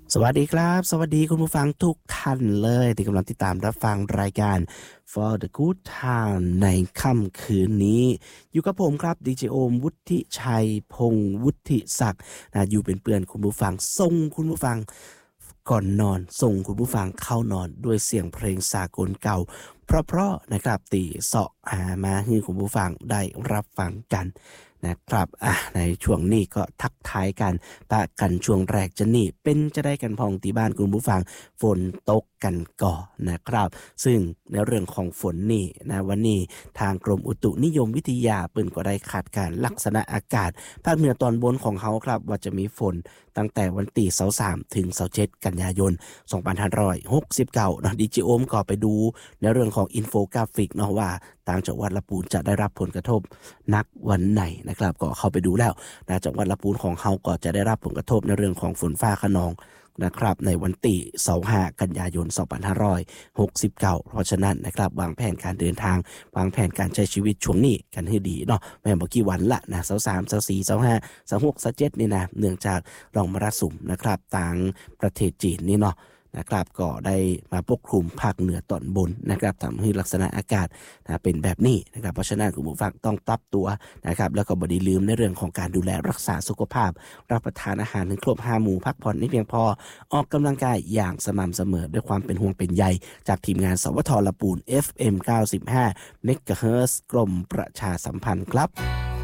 สวัสดีครับสวัสดีคุณผู้ฟังทุกท่านเลยที่กำลังติดตามรับฟังรายการ For the Good Time ในค่ำคืนนี้อยู่กับผมครับดีเจโอมวุฒิชัยพงษ์วุฒิศักดิ์อยู่เป็นเพื่อนคุณผู้ฟังส่งคุณผู้ฟังก่อนนอนส่งคุณผู้ฟังเข้านอนด้วยเสียงเพลงสากลเก่าเพราะๆนะครับตีเสาะมาให้คุณผู้ฟังได้รับฟังกันนะครับในช่วงนี้ก็ทักทายกันปะกันช่วงแรกจะนี่เป็นจะได้กันพองที่บ้านคุณผู้ฟังฝนตกกันก่อนนะครับซึ่งในเรื่องของฝนนี่นะวันนี้ทางกรมอุตุนิยมวิทยาเปิ้นก็ได้คาดการณ์ลักษณะอากาศภาคเหนือตอนบนของเขาครับว่าจะมีฝนตั้งแต่วันที่23ถึง27กันยายน2569เนาะดิจิโอมก็ไปดูในเรื่องของอินโฟกราฟิกเนาะว่าต่างจังหวัดละปูนจะได้รับผลกระทบนักวันไหนนะครับก็เข้าไปดูแล้วนะจังหวัดละปูนของเขาก็จะได้รับผลกระทบในเรื่องของฝนฟ้าคะนองนะครับในวันที่25กันยายน2569เพราะฉะนั้นนะครับวางแผนการเดินทางวางแผนการใช้ชีวิตช่วงนี้กันให้ดีเนาะแม่นบ่กี่วันละนะ23 24 25 26 27นี่นะเนื่องจากร่องมรสุมนะครับต่างประเทศจีนนี่เนาะนะครับก็ได้มาปกคลุมภาคเหนือตอนบนนะครับทำให้ลักษณะอากาศเป็นแบบนี้นะครับเพราะฉะนั้นคุณผู้ฟังต้องปรับตัวนะครับแล้วก็บ่ได้ลืมในเรื่องของการดูแลรักษาสุขภาพรับประทานอาหารให้ครบ5หมู่พักผ่อนให้เพียงพอออกกำลังกายอย่างสม่ำเสมอด้วยความเป็นห่วงเป็นใยจากทีมงานสวทลปูน FM 95 เมกะเฮิรตซ์กรมประชาสัมพันธ์ครับ